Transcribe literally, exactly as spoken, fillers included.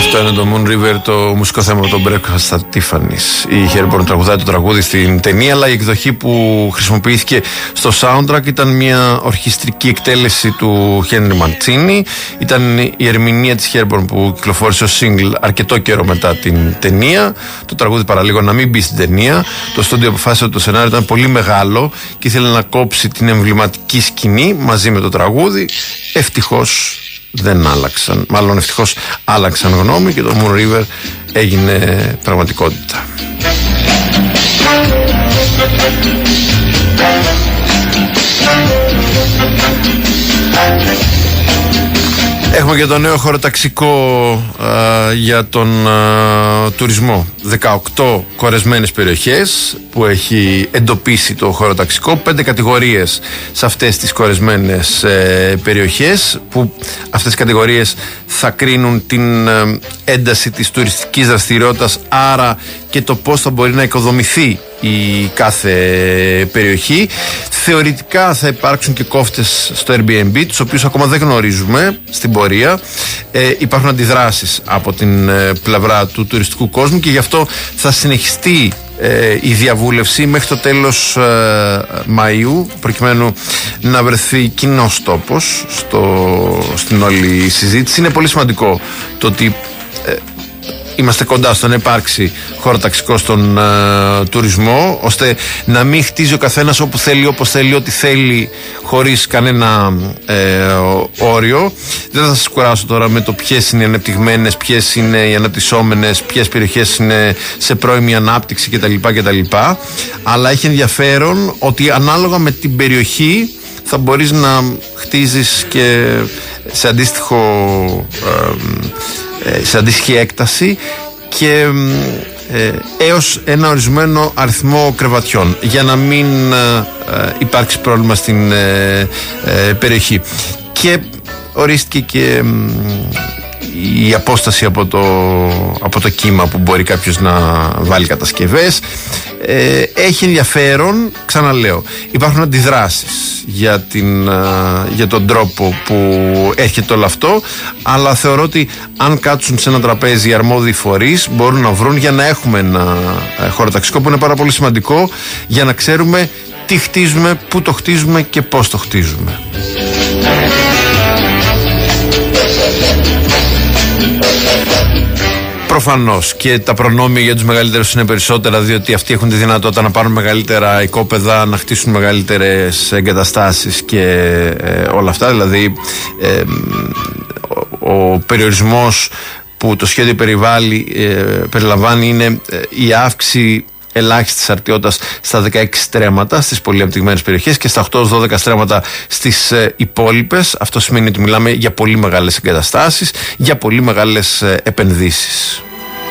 Αυτό είναι το Moon River, το μουσικό θέμα από τον Breakfast at Tiffany's. Η Herborn τραγουδάει το τραγούδι στην ταινία, αλλά η εκδοχή που χρησιμοποιήθηκε στο soundtrack ήταν μια ορχιστρική εκτέλεση του Henry Mancini. Ήταν η ερμηνεία της Herborn που κυκλοφόρησε ως single αρκετό καιρό μετά την ταινία. Το τραγούδι παραλίγο να μην μπει στην ταινία. Το στούντιο αποφάσισε ότι το σενάριο ήταν πολύ μεγάλο και ήθελε να κόψει την εμβληματική σκηνή μαζί με το τραγούδι. Ευτυχώς δεν άλλαξαν, μάλλον ευτυχώς άλλαξαν γνώμη και το Moon River έγινε πραγματικότητα. Έχουμε και το νέο χωροταξικό α, για τον α, τουρισμό. δεκαοκτώ κορεσμένες περιοχές που έχει εντοπίσει το χωροταξικό. Πέντε κατηγορίες σε αυτές τις κορεσμένες ε, περιοχές, που αυτές οι κατηγορίες θα κρίνουν την ε, ένταση της τουριστικής δραστηριότητας, άρα και το πώς θα μπορεί να οικοδομηθεί η κάθε περιοχή. Θεωρητικά θα υπάρξουν και κόφτες στο Airbnb, τους οποίους ακόμα δεν γνωρίζουμε στην πορεία. Ε, υπάρχουν αντιδράσεις από την ε, πλευρά του τουριστικού κόσμου και γι' αυτό θα συνεχιστεί ε, η διαβούλευση μέχρι το τέλος ε, Μαΐου, προκειμένου να βρεθεί κοινός τόπος στο, στην όλη συζήτηση. Είναι πολύ σημαντικό το ότι ε, είμαστε κοντά στο να υπάρξει χωροταξικό στον uh, τουρισμό, ώστε να μην χτίζει ο καθένας όπου θέλει, όπως θέλει, ό,τι θέλει, χωρίς κανένα ε, όριο. Δεν θα σας κουράσω τώρα με το ποιες είναι οι ανεπτυγμένες, ποιες είναι οι αναπτυσσόμενες, ποιες περιοχές είναι σε πρώιμη ανάπτυξη κτλ. κτλ. Αλλά έχει ενδιαφέρον ότι ανάλογα με την περιοχή θα μπορείς να χτίζεις και σε αντίστοιχο ε, σε αντίστοιχη έκταση και ε, έως ένα ορισμένο αριθμό κρεβατιών, για να μην ε, υπάρξει πρόβλημα στην ε, ε, περιοχή. Και ορίστηκε και η απόσταση από το, από το κύμα που μπορεί κάποιος να βάλει κατασκευές. Ε, έχει ενδιαφέρον, ξαναλέω, υπάρχουν αντιδράσεις για, την, για τον τρόπο που έρχεται όλο αυτό, αλλά θεωρώ ότι αν κάτσουν σε ένα τραπέζι οι αρμόδιοι φορείς μπορούν να βρουν για να έχουμε ένα χωροταξικό που είναι πάρα πολύ σημαντικό, για να ξέρουμε τι χτίζουμε, πού το χτίζουμε και πώς το χτίζουμε. Προφανώς και τα προνόμια για τους μεγαλύτερους είναι περισσότερα, διότι αυτοί έχουν τη δυνατότητα να πάρουν μεγαλύτερα οικόπεδα, να χτίσουν μεγαλύτερες εγκαταστάσεις και ε, όλα αυτά. Δηλαδή ε, ο, ο περιορισμός που το σχέδιο περιβάλλει, ε, περιλαμβάνει είναι ε, η αύξηση ελάχιστης αρτιότητας στα δεκαέξι στρέμματα στις πολύ ανεπτυγμένες περιοχές και στα οκτώ με δώδεκα στρέμματα στις ε, υπόλοιπες. Αυτό σημαίνει ότι μιλάμε για πολύ μεγάλες εγκαταστάσεις, για πολύ μεγάλες ε, επενδύσεις.